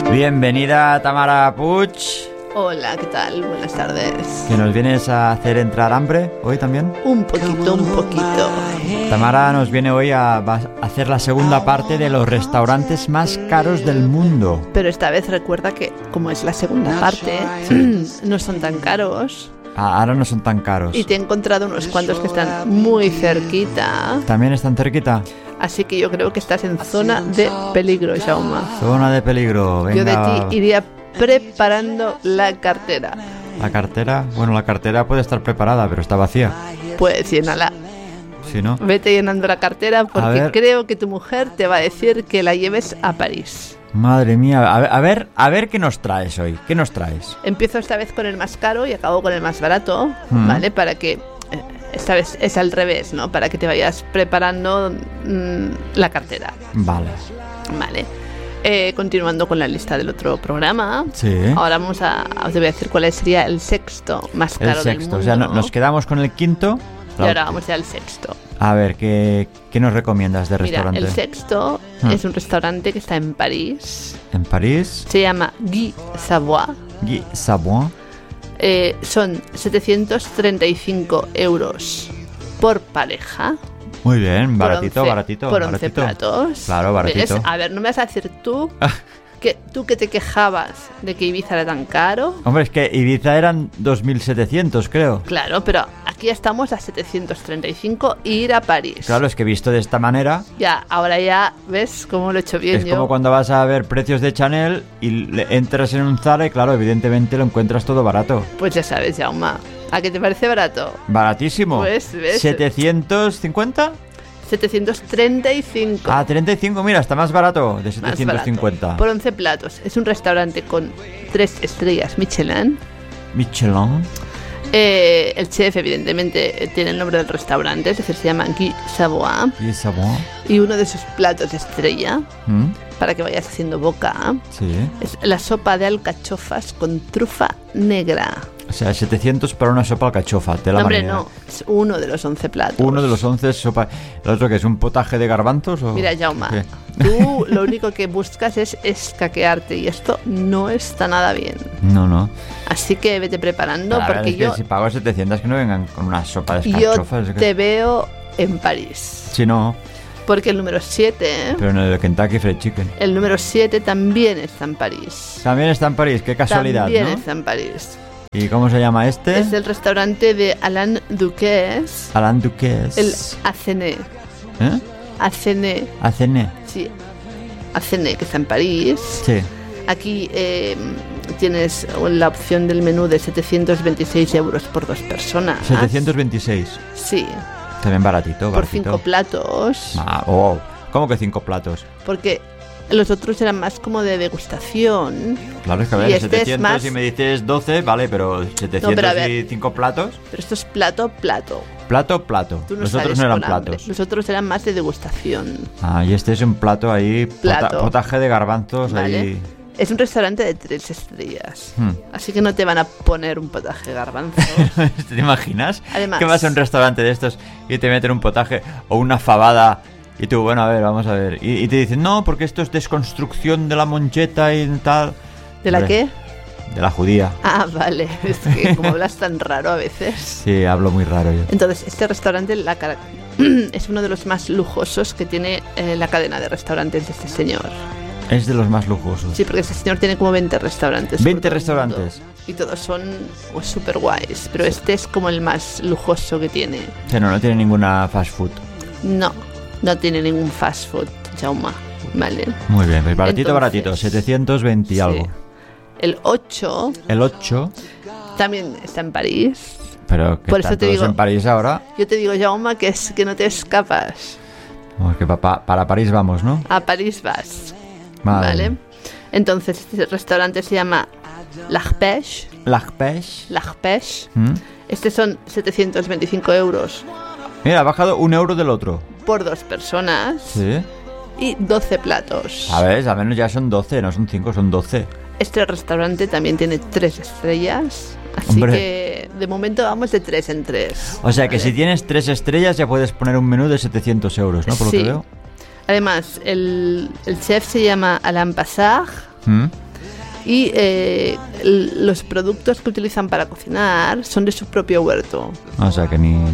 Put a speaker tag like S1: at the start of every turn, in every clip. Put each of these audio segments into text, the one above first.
S1: Bienvenida Tamara Puig.
S2: Hola, ¿qué tal? Buenas tardes.
S1: ¿Que nos vienes a hacer entrar hambre hoy también?
S2: Un poquito.
S1: Tamara nos viene hoy a hacer la segunda parte de los restaurantes más caros del mundo.
S2: Pero esta vez recuerda que, como es la segunda parte, no son tan caros.
S1: Ahora no son tan caros.
S2: Y te he encontrado unos cuantos que están muy cerquita.
S1: ¿También están cerquita?
S2: Así que yo creo que estás en zona de peligro, Jaume.
S1: Zona de peligro, venga.
S2: Yo de ti iría preparando la cartera.
S1: ¿La cartera? Bueno, la cartera puede estar preparada, pero está vacía.
S2: Pues llénala.
S1: ¿Sí, no?
S2: Vete llenando la cartera porque creo que tu mujer te va a decir que la lleves a París.
S1: Madre mía, a ver qué nos traes hoy. ¿Qué nos traes?
S2: Empiezo esta vez con el más caro y acabo con el más barato, ¿vale? Para que esta vez es al revés, ¿no? Para que te vayas preparando la cartera.
S1: Vale.
S2: Continuando con la lista del otro programa.
S1: Sí.
S2: Ahora te voy a decir cuál sería el sexto más caro del mundo.
S1: O sea, nos quedamos con el quinto.
S2: Y ahora vamos ya al sexto.
S1: A ver, ¿qué nos recomiendas de restaurante?
S2: Mira, el sexto es un restaurante que está en París.
S1: ¿En París?
S2: Se llama Guy Savoy.
S1: Guy Savoy.
S2: Son 735 euros por pareja.
S1: Muy bien, baratito.
S2: Por 11 platos.
S1: Claro, baratito.
S2: ¿Ves? A ver, no me vas a decir tú que te quejabas de que Ibiza era tan caro.
S1: Hombre, es que Ibiza eran 2.700, creo.
S2: Claro, pero aquí estamos a 735 y ir a París.
S1: Claro, es que visto de esta manera...
S2: Ya, ahora ya, ¿ves cómo lo he hecho bien
S1: es
S2: yo?
S1: Es como cuando vas a ver precios de Chanel y entras en un Zara y claro, evidentemente lo encuentras todo barato.
S2: Pues ya sabes, Jaume. ¿A qué te parece barato?
S1: Baratísimo.
S2: Pues, ¿ves?
S1: ¿750?
S2: 735.
S1: 35, mira, está más barato de 750.
S2: Más barato. Por 11 platos. Es un restaurante con 3 estrellas Michelin. El chef, evidentemente, tiene el nombre del restaurante, es decir, se llama Guy Savoy. Y uno de sus platos estrella, para que vayas haciendo boca, es la sopa de alcachofas con trufa negra.
S1: O sea, 700 para una sopa alcachofa.
S2: Hombre, no, es uno de los 11 platos.
S1: Uno de los 11 sopa. ¿El otro que es un potaje de garbanzos? ¿O?
S2: Mira, Jaume, tú lo único que buscas es escaquearte y esto no está nada bien.
S1: No.
S2: Así que vete preparando porque
S1: yo... si pago 700 que no vengan con una sopa de alcachofas.
S2: Yo te veo en París.
S1: Sí, no.
S2: Porque el número 7...
S1: Pero en el Kentucky Fried Chicken.
S2: El número 7 también está en París.
S1: También está en París, qué casualidad,
S2: también está en París.
S1: ¿Y cómo se llama este?
S2: Es el restaurante de Alain Ducasse.
S1: Alain Ducasse.
S2: El Athénée.
S1: Athénée.
S2: Sí. Athénée, que está en París.
S1: Sí.
S2: Aquí tienes la opción del menú de 726 euros por 2 personas.
S1: 726.
S2: Sí.
S1: También baratito.
S2: Por 5 platos.
S1: ¿Cómo que 5 platos?
S2: Porque los otros eran más como de degustación.
S1: Claro, es que a ver, 700 más... si me dices 12, vale, pero 700 y 5 platos.
S2: Pero esto es plato.
S1: Plato. Los otros no eran platos.
S2: Los otros eran más de degustación.
S1: Y este es un plato ahí, potaje de garbanzos, ¿vale? Ahí.
S2: Es un restaurante de 3 estrellas. Así que no te van a poner un potaje de garbanzos.
S1: ¿Te imaginas?
S2: Además,
S1: que vas a un restaurante de estos y te meten un potaje o una fabada y tú, bueno, a ver, vamos a ver. Y te dicen, no, porque esto es desconstrucción de la moncheta y tal.
S2: ¿De la qué?
S1: De la judía.
S2: Vale. Es que como hablas tan raro a veces.
S1: Sí, hablo muy raro yo.
S2: Entonces, este restaurante es uno de los más lujosos que tiene la cadena de restaurantes de este señor.
S1: Es de los más lujosos.
S2: Sí, porque este señor tiene como 20 restaurantes.
S1: 20 restaurantes.
S2: Y todos son súper guays. Pero este es como el más lujoso que tiene.
S1: O sea, no tiene ninguna fast food.
S2: No tiene ningún fast food, Jaume. Vale.
S1: Muy bien, pues baratito, 720 y algo.
S2: El 8.
S1: El 8.
S2: También está en París.
S1: Pero que
S2: por
S1: están
S2: eso te
S1: todos
S2: digo,
S1: en París ahora.
S2: Yo te digo, Jaume, que no te escapas.
S1: Que para París vamos, ¿no?
S2: A París vas.
S1: Vale.
S2: Entonces, este restaurante se llama L'Arpège. Este son 725 euros.
S1: Mira, ha bajado 1 euro del otro.
S2: Por 2 personas.
S1: Sí.
S2: Y 12 platos.
S1: A ver, al menos ya son 12, no son 5, son 12.
S2: Este restaurante también tiene 3 estrellas. Así
S1: Hombre.
S2: que de momento vamos de 3 en 3.
S1: O sea que si tienes 3 estrellas ya puedes poner un menú de 700 euros, ¿no? Por lo que veo.
S2: Además, el chef se llama Alain Passard. Y los productos que utilizan para cocinar son de su propio huerto.
S1: O sea que ni...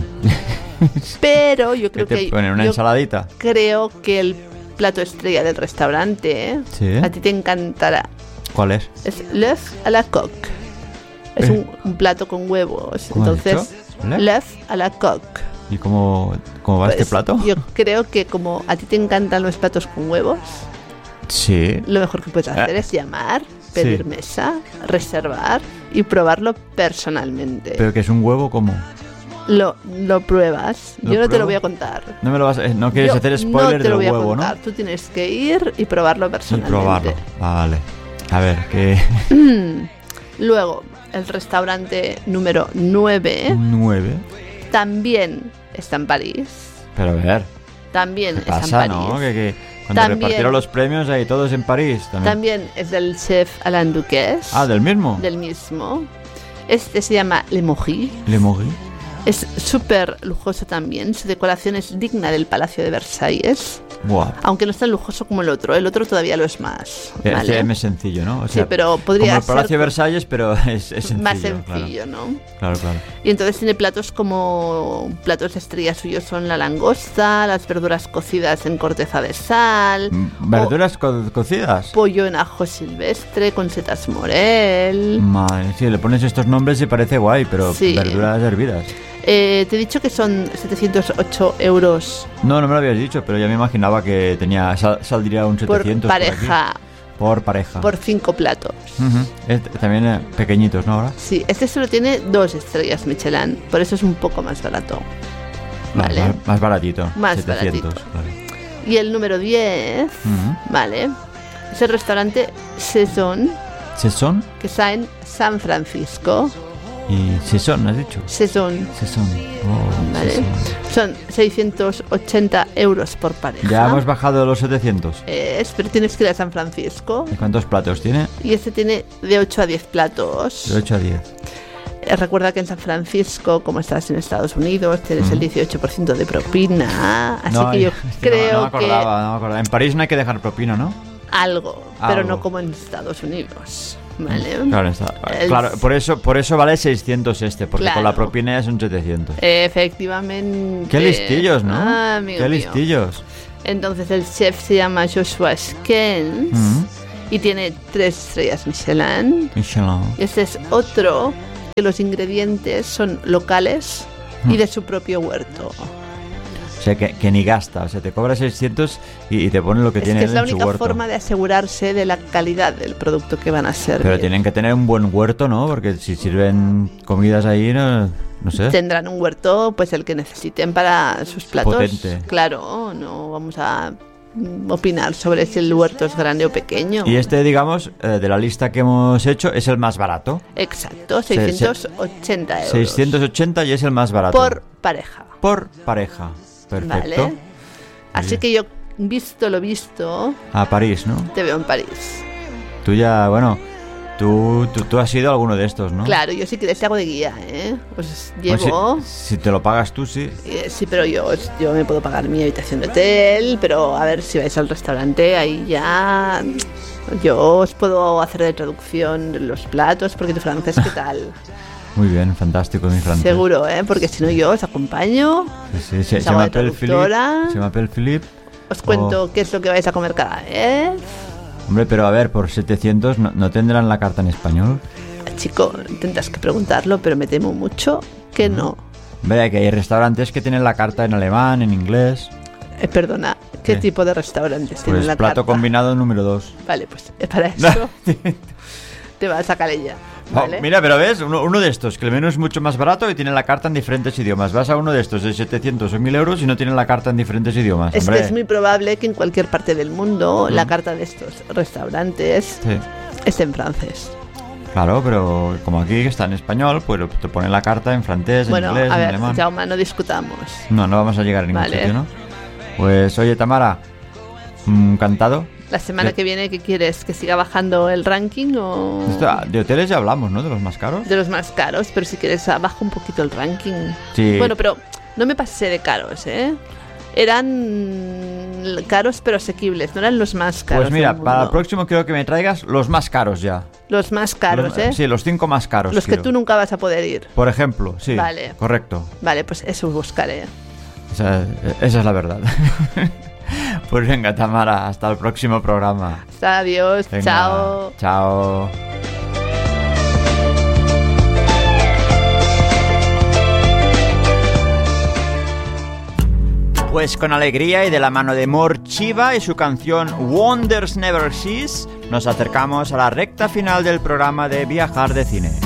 S2: Pero yo creo
S1: que te ponen una ensaladita.
S2: Creo que el plato estrella del restaurante,
S1: ¿sí?
S2: A ti te encantará.
S1: ¿Cuál es?
S2: Es l'œuf à la coque. Es un plato con huevos. Entonces, l'œuf à la coque.
S1: ¿Y cómo va este plato?
S2: Yo creo que como a ti te encantan los platos con huevos,
S1: sí,
S2: lo mejor que puedes hacer es llamar, pedir mesa, reservar y probarlo personalmente.
S1: ¿Pero que es un huevo cómo?
S2: Lo pruebas. Yo no te lo voy a contar.
S1: No quieres hacer spoiler del huevo, ¿no?
S2: Tú tienes que ir y probarlo personalmente.
S1: Y probarlo, vale. A ver, ¿qué?
S2: Luego, el restaurante número 9. 9. También está en París.
S1: Pero a ver.
S2: También
S1: está
S2: en París.
S1: ¿No? Que cuando repartieron los premios ahí todos en París.
S2: También es del chef Alain Duquesne.
S1: Ah, ¿del mismo?
S2: Del mismo. Este se llama Le Maurice.
S1: Le Maurice.
S2: Es súper lujoso también. Su decoración es digna del Palacio de Versalles.
S1: Wow.
S2: Aunque no es tan lujoso como el otro. El otro todavía lo es más. ¿vale?
S1: Es más sencillo, ¿no? O sea,
S2: sí, pero podría
S1: como el Palacio
S2: ser
S1: de Versalles, pero es sencillo.
S2: Más sencillo,
S1: claro.
S2: ¿no?
S1: Claro.
S2: Y entonces tiene platos como... Platos de estrella suyos son la langosta, las verduras cocidas en corteza de sal...
S1: ¿Verduras cocidas?
S2: Pollo en ajo silvestre con setas morel...
S1: Madre, sí, le pones estos nombres y parece guay, pero sí. Verduras hervidas.
S2: Te he dicho que son 708 euros.
S1: No me lo habías dicho, pero ya me imaginaba que saldría un 700
S2: por pareja.
S1: Por pareja.
S2: Por 5 platos.
S1: También pequeñitos, ¿no? Ahora.
S2: Sí, este solo tiene 2 estrellas Michelin, por eso es un poco más barato. ¿Vale?
S1: Más baratito.
S2: Más
S1: 700,
S2: baratito.
S1: Vale.
S2: Y el número 10, ¿vale? Es el restaurante Saison.
S1: ¿Saison?
S2: Que está en San Francisco.
S1: ¿Y Saison, has dicho?
S2: Saison.
S1: Oh,
S2: ¿vale?
S1: Saison.
S2: Son 680 euros por pareja.
S1: Ya hemos bajado de los 700.
S2: Pero tienes que ir a San Francisco.
S1: ¿Y cuántos platos tiene?
S2: Y este tiene de 8 a 10 platos.
S1: De 8 a 10.
S2: Recuerda que en San Francisco, como estás en Estados Unidos, tienes el 18% de propina. Así que yo creo
S1: no me acordaba. En París no hay que dejar propina, ¿no?
S2: Algo, pero no como en Estados Unidos. ¿Vale?
S1: Claro, por eso vale 600 porque con la propina es un 700.
S2: Efectivamente.
S1: Qué listillos, ¿no?
S2: Amigo
S1: Qué listillos.
S2: Entonces el chef se llama Joshua Skens y tiene 3 estrellas Michelin. Y este es otro que los ingredientes son locales y de su propio huerto.
S1: O sea, que ni gasta, o sea, te cobra 600 y te pone lo que tiene en su huerto.
S2: Es la única forma de asegurarse de la calidad del producto que van a servir.
S1: Pero tienen que tener un buen huerto, ¿no? Porque si sirven comidas ahí, no sé.
S2: Tendrán un huerto, pues el que necesiten para sus platos.
S1: Potente.
S2: Claro, no vamos a opinar sobre si el huerto es grande o pequeño.
S1: Y este, digamos, de la lista que hemos hecho, es el más barato.
S2: Exacto, 680 euros.
S1: 680 y es el más barato.
S2: Por pareja.
S1: Por pareja. Perfecto.
S2: Vale. Así que yo, visto lo visto...
S1: A París, ¿no?
S2: Te veo en París.
S1: Tú ya, bueno... Tú has ido a alguno de estos, ¿no?
S2: Claro, yo sí que te hago de guía, ¿eh? Pues llevo...
S1: Si te lo pagas tú, sí.
S2: Sí, pero yo me puedo pagar mi habitación de hotel, pero a ver, si vais al restaurante, ahí ya... Yo os puedo hacer de traducción de los platos, porque tu francés, ¿qué tal?
S1: Muy bien, fantástico mi francés.
S2: Seguro, porque si no yo os acompaño.
S1: Sí, se llama Philippe.
S2: Os cuento qué es lo que vais a comer cada vez.
S1: Hombre, pero a ver, por 700 ¿no tendrán la carta en español?
S2: Chico, tendrás que preguntarlo, pero me temo mucho que no.
S1: Hombre, que hay restaurantes que tienen la carta en alemán, en inglés.
S2: Perdona, ¿qué tipo de restaurantes tienen la carta?
S1: Plato combinado número 2.
S2: Vale, pues para eso te vas a Calella. ¿Vale?
S1: Mira, pero ves, uno de estos, que el menú es mucho más barato y tiene la carta en diferentes idiomas. Vas a uno de estos de 700 o 1000 euros y no tienen la carta en diferentes idiomas.
S2: Es que es muy probable que en cualquier parte del mundo la carta de estos restaurantes esté en francés.
S1: Claro, pero como aquí está en español, pues te ponen la carta en francés, en inglés, en alemán.
S2: Bueno, Jaume, no discutamos.
S1: No vamos a llegar a ningún sitio, ¿no? Pues oye, Tamara, encantado.
S2: La semana que viene, ¿qué quieres? ¿Que siga bajando el ranking o...?
S1: De hoteles ya hablamos, ¿no? De los más caros.
S2: De los más caros, pero si quieres baja un poquito el ranking.
S1: Sí.
S2: Bueno, pero no me pasé de caros, ¿eh? Eran eran caros pero asequibles, no eran los más caros.
S1: Pues mira, para el próximo quiero que me traigas los más caros ya.
S2: Los más caros,
S1: Sí, los 5 más caros.
S2: Los que tú nunca vas a poder ir.
S1: Por ejemplo, sí.
S2: Vale.
S1: Correcto.
S2: Vale, pues eso buscaré.
S1: Esa es la verdad. Pues venga, Tamara, hasta el próximo programa.
S2: Adiós, venga, chao.
S1: Chao. Pues con alegría y de la mano de Morchiva y su canción Wonders Never Cease, nos acercamos a la recta final del programa de Viajar de Cine.